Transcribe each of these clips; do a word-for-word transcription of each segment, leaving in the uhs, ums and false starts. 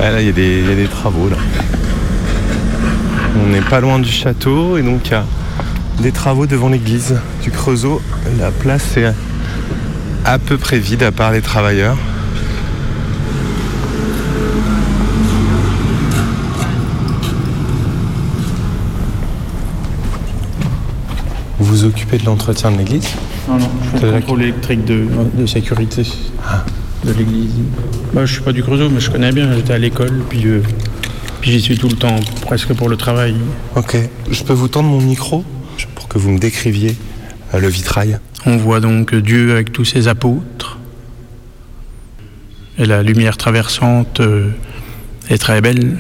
Ouais, là, il y, y a des travaux, là. On n'est pas loin du château, et donc il y a des travaux devant l'église du Creusot. La place est à peu près vide, à part les travailleurs. Vous vous occupez de l'entretien de l'église ? Non, non, je fais le contrôle électrique de, de sécurité ah. de l'église. Bah, je suis pas du Creusot, mais je connais bien, j'étais à l'école, puis, euh, puis j'y suis tout le temps, presque pour le travail. Ok, je peux vous tendre mon micro pour que vous me décriviez euh, le vitrail. On voit donc Dieu avec tous ses apôtres, et la lumière traversante euh, est très belle.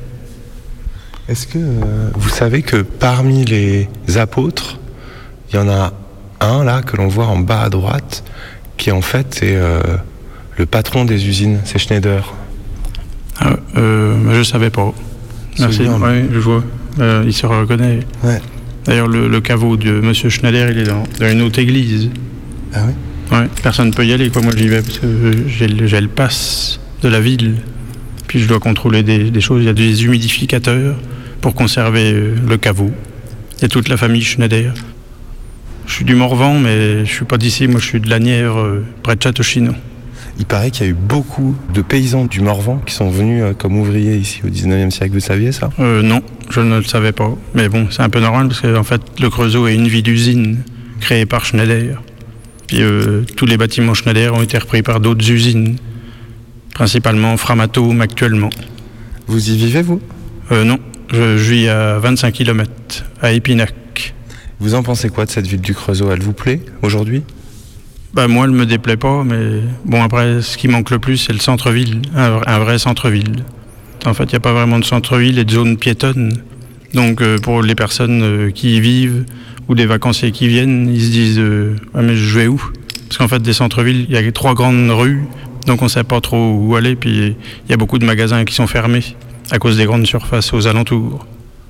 Est-ce que euh, vous savez que parmi les apôtres, il y en a un là que l'on voit en bas à droite, qui en fait est euh, le patron des usines, c'est Schneider. Ah, euh, je savais pas. Merci. Oui, je vois. Euh, il se reconnaît. Ouais. D'ailleurs, le, le caveau de Monsieur Schneider, il est dans, dans une autre église. Ah oui. Ouais. Personne ne peut y aller, quoi. Moi, j'y vais parce que j'ai, j'ai le pass de la ville. Puis je dois contrôler des, des choses. Il y a des humidificateurs pour conserver euh, le caveau. Il y a toute la famille Schneider. Je suis du Morvan, mais je suis pas d'ici. Moi, je suis de Lanière, euh, près de Château-Chinon. Il paraît qu'il y a eu beaucoup de paysans du Morvan qui sont venus euh, comme ouvriers ici au dix-neuvième siècle. Vous saviez ça ? euh, Non, je ne le savais pas. Mais bon, c'est un peu normal parce qu'en fait, le Creusot est une ville d'usine créée par Schneider. Puis euh, tous les bâtiments Schneider ont été repris par d'autres usines, principalement Framatome actuellement. Vous y vivez, vous ? euh, Non, je, je vis à vingt-cinq kilomètres, à Épinac. Vous en pensez quoi de cette ville du Creusot ? Elle vous plaît aujourd'hui ? Bah, moi, elle me déplaît pas, mais bon, après, ce qui manque le plus, c'est le centre-ville, un, un vrai centre-ville. En fait, il n'y a pas vraiment de centre-ville et de zone piétonne. Donc, euh, pour les personnes euh, qui y vivent ou des vacanciers qui viennent, ils se disent euh, ah, mais je vais où ? Parce qu'en fait, des centres-villes, il y a trois grandes rues, donc on ne sait pas trop où aller, puis il y a beaucoup de magasins qui sont fermés à cause des grandes surfaces aux alentours.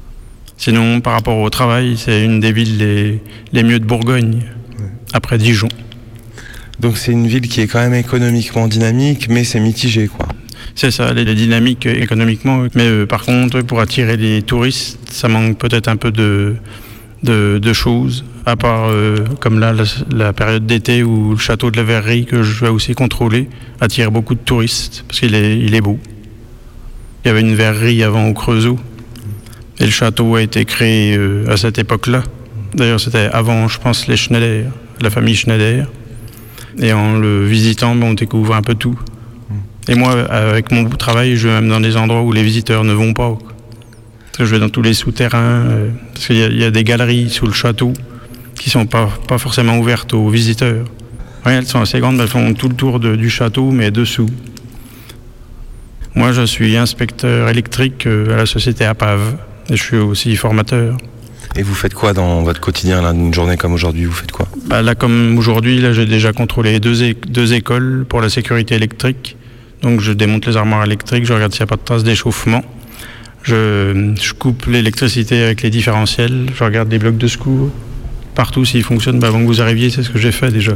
Sinon, par rapport au travail, c'est une des villes les, les mieux de Bourgogne, ouais. Après Dijon. Donc c'est une ville qui est quand même économiquement dynamique, mais c'est mitigé, quoi. C'est ça, elle est dynamique économiquement, mais euh, par contre, pour attirer les touristes, ça manque peut-être un peu de, de, de choses, à part euh, comme là, la, la période d'été où le château de la Verrerie, que je vais aussi contrôler, attire beaucoup de touristes, parce qu'il est, il est beau. Il y avait une verrerie avant au Creusot. Et le château a été créé euh, à cette époque-là. D'ailleurs, c'était avant, je pense, les Schneider, la famille Schneider. Et en le visitant, ben, on découvre un peu tout. Et moi, avec mon travail, je vais même dans des endroits où les visiteurs ne vont pas. Parce que je vais dans tous les souterrains, euh, parce qu'il y a, il y a des galeries sous le château qui ne sont pas, pas forcément ouvertes aux visiteurs. Ouais, elles sont assez grandes, elles font tout le tour de, du château, mais dessous. Moi, je suis inspecteur électrique euh, à la société Apave. Et je suis aussi formateur. Et vous faites quoi dans votre quotidien, là, une journée comme aujourd'hui, vous faites quoi ? Bah là, comme aujourd'hui, là, j'ai déjà contrôlé deux, é- deux écoles pour la sécurité électrique. Donc je démonte les armoires électriques, je regarde s'il n'y a pas de traces d'échauffement. Je, je coupe l'électricité avec les différentiels, je regarde les blocs de secours. Partout, s'ils fonctionnent, bah, avant que vous arriviez, c'est ce que j'ai fait déjà.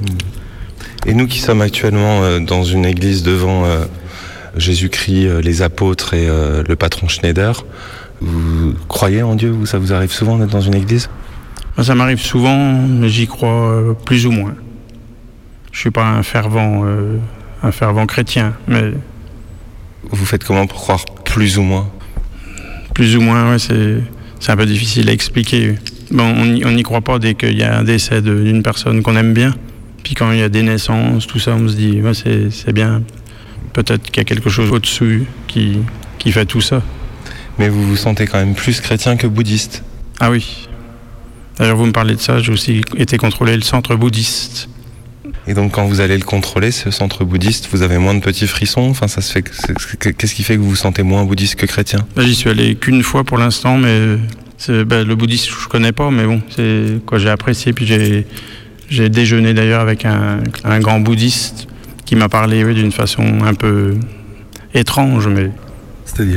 Et nous qui sommes actuellement euh, dans une église devant euh, Jésus-Christ, euh, les apôtres et euh, le patron Schneider, vous croyez en Dieu ? Ça vous arrive souvent d'être dans une église ? Ça m'arrive souvent, mais j'y crois euh, plus ou moins. Je suis pas un fervent, euh, un fervent chrétien, mais... Vous faites comment pour croire plus ou moins ? Plus ou moins, ouais, c'est, c'est un peu difficile à expliquer. Bon, on n'y croit pas dès qu'il y a un décès de, d'une personne qu'on aime bien. Puis quand il y a des naissances, tout ça, on se dit, ouais, c'est, c'est bien. Peut-être qu'il y a quelque chose au-dessus qui, qui fait tout ça. Mais vous vous sentez quand même plus chrétien que bouddhiste ? Ah oui. D'ailleurs, vous me parlez de ça, j'ai aussi été contrôler le centre bouddhiste. Et donc, quand vous allez le contrôler, ce centre bouddhiste, vous avez moins de petits frissons ? Enfin, ça se fait. Qu'est-ce qui fait que vous vous sentez moins bouddhiste que chrétien ? Là, j'y suis allé qu'une fois pour l'instant, mais c'est, ben, le bouddhisme, je connais pas, mais bon, c'est quoi j'ai apprécié. Puis j'ai, j'ai déjeuné d'ailleurs avec un, un grand bouddhiste qui m'a parlé oui, d'une façon un peu étrange, mais. C'est-à-dire ?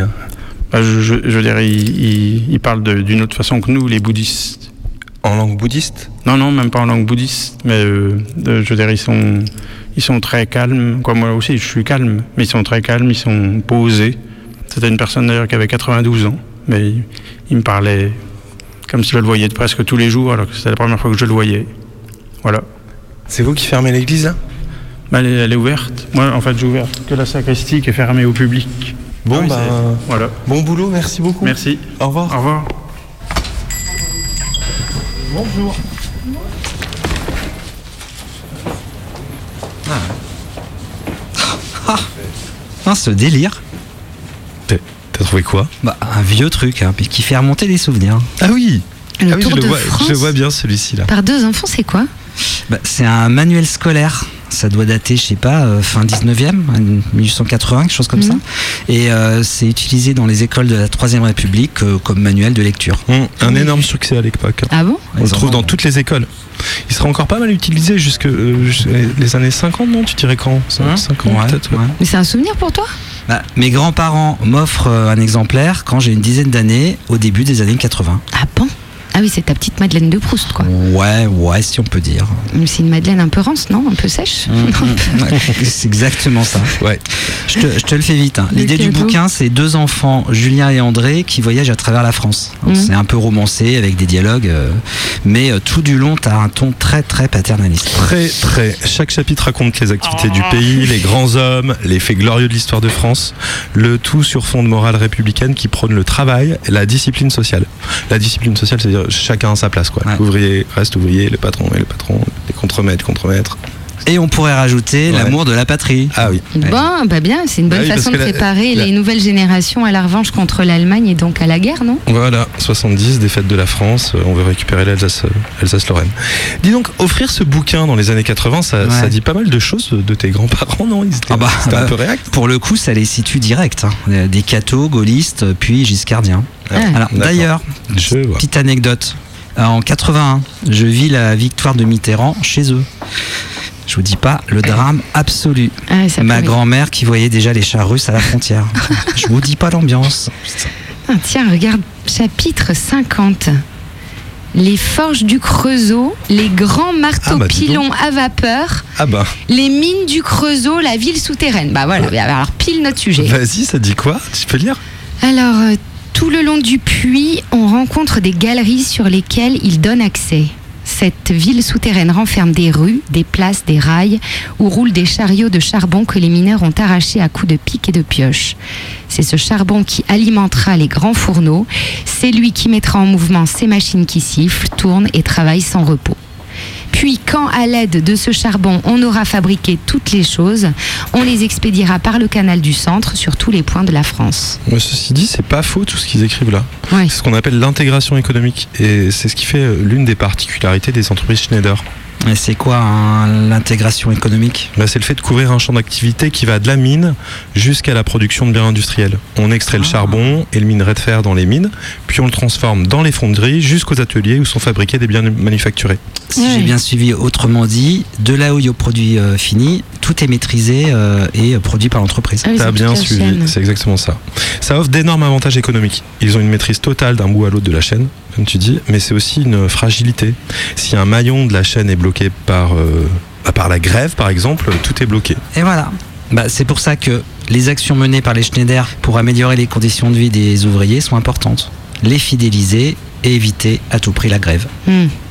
Ben, je, je, je dirais, il, il, il parle de, d'une autre façon que nous, les bouddhistes. En langue bouddhiste ? Non, non, même pas en langue bouddhiste, mais euh, de, je veux dire, ils sont, ils sont très calmes. Quoi, moi aussi, je suis calme, mais ils sont très calmes, ils sont posés. C'était une personne d'ailleurs qui avait quatre-vingt-douze ans, mais il, il me parlait comme si je le voyais presque tous les jours, alors que c'était la première fois que je le voyais. Voilà. C'est vous qui fermez l'église là ? Bah, elle, est, elle est ouverte. Moi, en fait, j'ai ouvert que la sacristie qui est fermée au public. Bon, ah oui, bah, voilà. Bon boulot, merci beaucoup. Merci. Au revoir. Au revoir. Bonjour. Ah, ah ce délire. T'as trouvé quoi ? Bah, un vieux truc, hein, mais qui fait remonter des souvenirs. Ah oui. Le ah oui, Tour je de le vois, France je vois bien celui-ci là. par deux enfants, c'est quoi ? Bah, c'est un manuel scolaire. Ça doit dater, je sais pas, euh, fin dix-neuvième, dix-huit cent quatre-vingts, quelque chose comme Mmh. ça. Et euh, c'est utilisé dans les écoles de la troisième République euh, comme manuel de lecture. Mmh, un énorme succès à l'époque. Ah bon ? On le trouve dans toutes les écoles. Il sera encore pas mal utilisé jusque euh, jusque les années cinquante, non ? Tu dirais quand ? Hein cinquante Ouais, peut-être ouais. ouais. Mais c'est un souvenir pour toi ? Bah, mes grands-parents m'offrent euh, un exemplaire quand j'ai une dizaine d'années, au début des années quatre-vingts. Ah bon ? Ah oui, c'est ta petite Madeleine de Proust, quoi. Ouais, ouais, si on peut dire. Mais c'est une Madeleine un peu rance, non ? Un peu sèche ? Ouais, c'est exactement ça. Ouais. Je te, je te le fais vite. Hein. Le L'idée du cadeau. bouquin, c'est deux enfants, Julien et André, qui voyagent à travers la France. Alors, Mhm. C'est un peu romancé avec des dialogues, euh, mais euh, tout du long, t'as un ton très très paternaliste. Très, très. Chaque chapitre raconte les activités du pays, les grands hommes, les faits glorieux de l'histoire de France. Le tout sur fond de morale républicaine qui prône le travail et la discipline sociale. La discipline sociale, c'est-à-dire chacun à sa place, quoi. Ouais. L'ouvrier reste ouvrier, le patron est le patron, les contremaîtres, contremaîtres. Et on pourrait rajouter Ouais. l'amour de la patrie. Ah oui. Ouais. Bon, bah bien, c'est une bonne Bah oui, façon parce de que la- préparer la- les nouvelles générations à la revanche contre l'Allemagne et donc à la guerre, non ? Voilà, soixante-dix, défaite de la France, euh, on veut récupérer l'Alsace, euh, Alsace-Lorraine. Dis donc, offrir ce bouquin dans les années quatre-vingts, ça, Ouais. ça dit pas mal de choses de tes grands-parents, non ? Ils étaient, Ah bah, c'était un bah, peu réact. Pour le coup, ça les situe direct. Hein. Des cathos, gaullistes, puis giscardiens. Ah. Alors, D'accord. d'ailleurs, Je vois. petite anecdote. En quatre-vingt-un, je vis la victoire de Mitterrand chez eux. Je vous dis pas le drame absolu. Ah, ça Ma peut- grand-mère qui voyait déjà les chars russes à la frontière. Je vous dis pas l'ambiance. Ah, tiens, regarde, chapitre cinquante. Les forges du Creusot, les grands marteaux Ah, bah, dis pilons à vapeur, Ah bah, les mines du Creusot, la ville souterraine. Bah voilà, alors pile notre sujet. vas-y, ça dit quoi ? Tu peux lire ? Alors, euh, tout le long du puits, on rencontre des galeries sur lesquelles il donne accès. Cette ville souterraine renferme des rues, des places, des rails, où roulent des chariots de charbon que les mineurs ont arrachés à coups de pic et de pioche. C'est ce charbon qui alimentera les grands fourneaux. C'est lui qui mettra en mouvement ces machines qui sifflent, tournent et travaillent sans repos. Puis, quand à l'aide de ce charbon, on aura fabriqué toutes les choses, on les expédiera par le canal du centre sur tous les points de la France. Mais ceci dit, c'est pas faux tout ce qu'ils écrivent là. Ouais. C'est ce qu'on appelle l'intégration économique. Et c'est ce qui fait euh, l'une des particularités des entreprises Schneider. Mais c'est quoi hein, l'intégration économique ? Bah, c'est le fait de couvrir un champ d'activité qui va de la mine jusqu'à la production de biens industriels. On extrait le Ah. charbon et le minerai de fer dans les mines, puis on le transforme dans les fonderies jusqu'aux ateliers où sont fabriqués des biens manufacturés. Si Ouais. j'ai bien suivi, autrement dit, de là où il y a au produit euh, fini, tout est maîtrisé euh, et euh, produit par l'entreprise. Ah oui, T'as c'est bien toute la suivi, chaîne. c'est exactement ça. Ça offre d'énormes avantages économiques. Ils ont une maîtrise totale d'un bout à l'autre de la chaîne, comme tu dis, mais c'est aussi une fragilité. Si un maillon de la chaîne est bloqué par, euh, bah, par la grève, par exemple, tout est bloqué. Et voilà. Bah, c'est pour ça que les actions menées par les Schneider pour améliorer les conditions de vie des ouvriers sont importantes. Les fidéliser et éviter à tout prix la grève. Hmm.